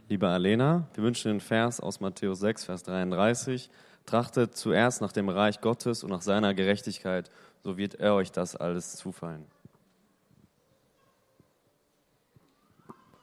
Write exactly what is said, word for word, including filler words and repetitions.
Liebe Alena, wir wünschen den Vers aus Matthäus sechs, Vers dreiunddreißig. Trachtet zuerst nach dem Reich Gottes und nach seiner Gerechtigkeit, so wird er euch das alles zufallen.